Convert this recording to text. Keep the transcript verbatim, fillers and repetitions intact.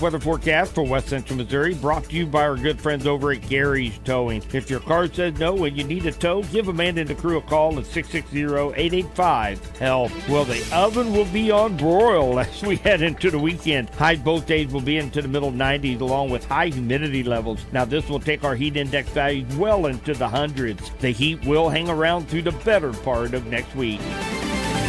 weather forecast for West Central Missouri brought to you by our good friends over at Gary's Towing. If your car says no and you need a tow, give Amanda and the crew a call at six six zero, eight eight five, HELP. Well, the oven will be on broil as we head into the weekend. Highs both days will be into the middle nineties along with high humidity levels. Now, this will take our heat index values well into the hundreds. The heat will hang around through the better part of next week.